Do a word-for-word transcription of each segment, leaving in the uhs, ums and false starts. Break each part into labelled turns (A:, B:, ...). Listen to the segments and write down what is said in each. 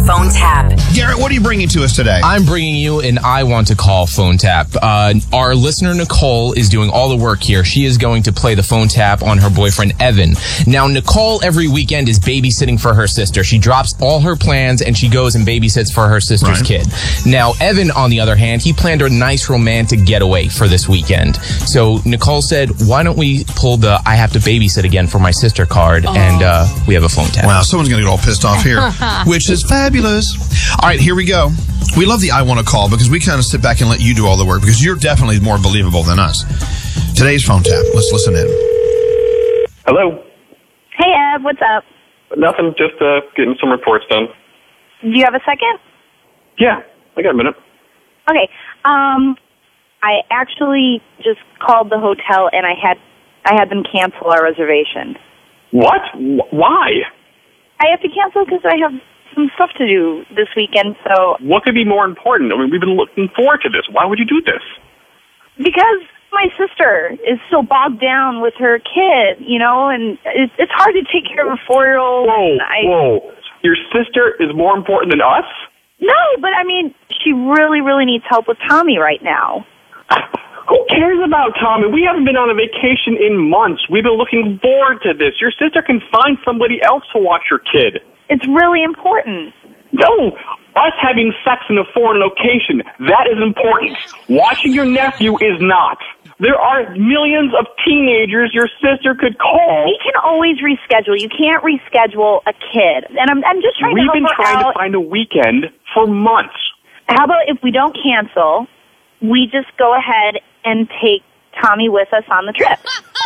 A: phone tap.
B: Garrett, what are you bringing to us today?
C: I'm bringing you an I Want to Call phone tap. Uh, our listener, Nicole, is doing all the work here. She is going to play the phone tap on her boyfriend, Evan. Now, Nicole every weekend is babysitting for her sister. She drops all her plans and she goes and babysits for her sister's
B: Right.
C: kid. Now, Evan, on the other hand, he planned a nice romantic getaway for this weekend. So Nicole said, why don't we pull the I have to babysit again for my sister card, oh. and uh, we have a phone tap.
B: Wow, someone's going to get all pissed off here, which is fabulous. All right, here we go. We love the I Want to Call because we kind of sit back and let you do all the work because you're definitely more believable than us. Today's phone tap. Let's listen in.
D: Hello.
E: Hey, Ev, what's up?
D: Nothing, just uh, getting some reports done.
E: Do you have a second?
D: Yeah, I got a minute.
E: Okay. Um, I actually just called the hotel and I had I had them cancel our reservation.
D: What? Wh- Why?
E: I have to cancel because I have some stuff to do this weekend, so...
D: What could be more important? I mean, we've been looking forward to this. Why would you do this?
E: Because my sister is so bogged down with her kid, you know, and it's, it's hard to take care of a four-year-old.
D: Whoa,
E: I,
D: whoa. Your sister is more important than us?
E: No, but I mean, she really, really needs help with Tommy right now.
D: Who cares about Tommy? We haven't been on a vacation in months. We've been looking forward to this. Your sister can find somebody else to watch her kid.
E: It's really important.
D: No, us having sex in a foreign location, that is important. Watching your nephew is not. There are millions of teenagers your sister could call.
E: We can always reschedule. You can't reschedule a kid. And I'm, I'm just trying
D: We've
E: to help
D: been
E: her
D: trying
E: out.
D: to find a weekend for months.
E: How about if we don't cancel, we just go ahead and take Tommy with us on the trip?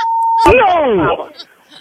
D: No!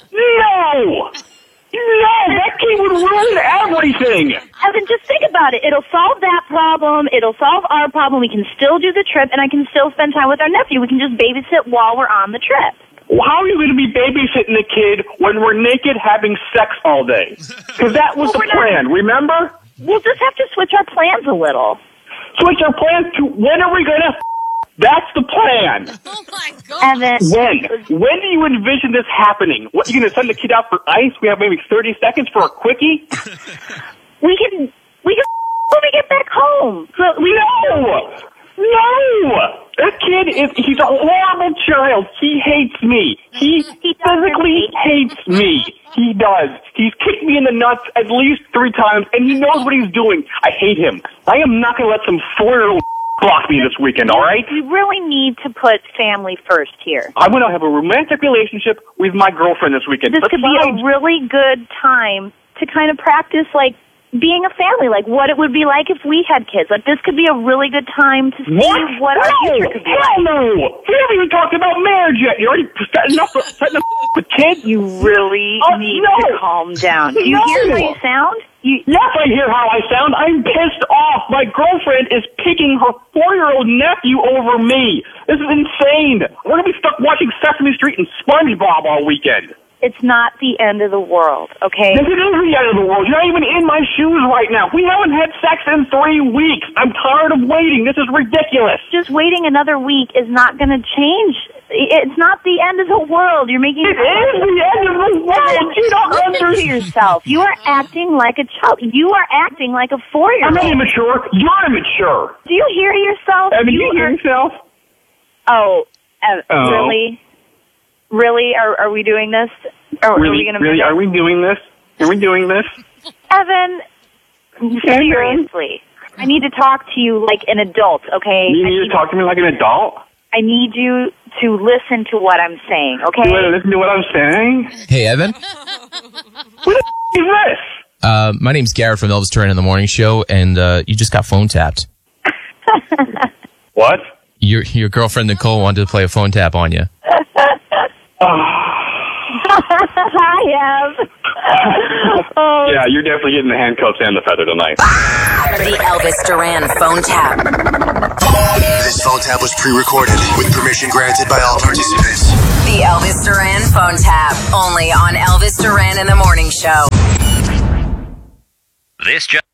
D: No! No! That kid would ruin everything!
E: Evan, just think about it. It'll solve that problem. It'll solve our problem. We can still do the trip, and I can still spend time with our nephew. We can just babysit while we're on the trip.
D: How are you going to be babysitting the kid when we're naked having sex all day? Because that was
E: Well,
D: the
E: we're not-
D: plan, remember?
E: We'll just have to switch our plans a little.
D: Switch our plans to when are we going to... That's the plan.
A: Oh my God.
E: Evan,
D: When? When do you envision this happening? What, you going to send the kid out for ice? We have maybe thirty seconds for a quickie?
E: we can we can when we get back home. So we
D: No! No! That kid is, he's a horrible child. He hates me. He
E: He doesn't
D: physically
E: hate
D: hates me. He does. He's kicked me in the nuts at least three times, and he knows what he's doing. I hate him. I am not going to let some four-year-old block me this weekend, all right?
E: We really need to put family first here.
D: I'm going to have a romantic relationship with my girlfriend this weekend.
E: This could be
D: Besides-
E: a really good time to kind of practice, like, being a family, like what it would be like if we had kids. Like, this could be a really good time to see
D: What?
E: what our
D: no!
E: future could be
D: Hell
E: like.
D: no! We haven't even talked about marriage yet. You already setting up, setting up with kids?
E: You really
D: Oh,
E: need
D: no.
E: to calm down. Do you
D: No.
E: hear how you sound? You,
D: Yes, I hear how I sound. I'm pissed off. My girlfriend is picking her four-year-old nephew over me. This is insane. We're going to be stuck watching Sesame Street and SpongeBob all weekend.
E: it's not the end of the world, okay?
D: Yes, it is the end of the world. You're not even in my shoes right now. We haven't had sex in three weeks. I'm tired of waiting. This is ridiculous.
E: Just waiting another week is not going to change. It's not the end of the world. You're making
D: It is the end of the world. You don't
E: Listen to
D: understand.
E: yourself. You are acting like a child. You are acting like a
D: I'm
E: four-year-old.
D: not immature. You're immature.
E: Do you hear yourself?
D: Evan,
E: you
D: you hear yourself?
E: Oh, uh,
D: Oh.
E: really? Really? Are are we doing this? Are, are we
D: Really?
E: going to
D: Really? Are we doing this? Are we doing this?
E: Evan, seriously. I need to talk to you like an adult, okay?
D: You
E: I
D: need to talk to me like an adult?
E: I need you to listen to what I'm saying, okay?
D: You want to listen to what I'm saying?
C: Hey, Evan.
D: What the f- is this?
C: Uh, my name's Garrett from Elvis Duran in the Morning Show, and uh, you just got phone tapped.
D: What?
C: Your your girlfriend Nicole wanted to play a phone tap on you.
E: Hi, Ev. Oh,
D: Yeah, you're definitely getting the handcuffs and the feather tonight.
A: The Elvis Duran phone tap.
F: This phone tap was pre-recorded with permission granted by all participants.
A: The Elvis Duran phone tap. Only on Elvis Duran in the Morning Show.
G: This just